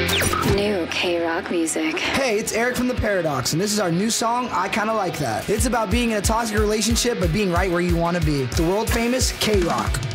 New K-Rock music. Hey, it's Eric from The Paradox, and this is our new song, I Kinda Like That. It's about being in a toxic relationship, but being right where you want to be. The world famous K-Rock.